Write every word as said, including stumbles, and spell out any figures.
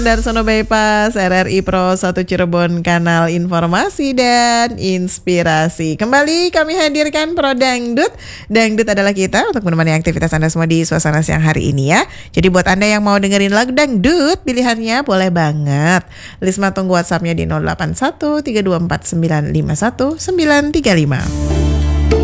Darsono Bypass R R I Pro satu Cirebon, kanal informasi dan inspirasi. Kembali kami hadirkan Pro Dangdut. Dangdut adalah kita untuk menemani aktivitas Anda semua di suasana siang hari ini ya. Jadi buat Anda yang mau dengerin lagu dangdut, pilihannya boleh banget. Lisma tunggu WhatsApp-nya di nol delapan satu tiga dua empat sembilan lima satu sembilan tiga lima.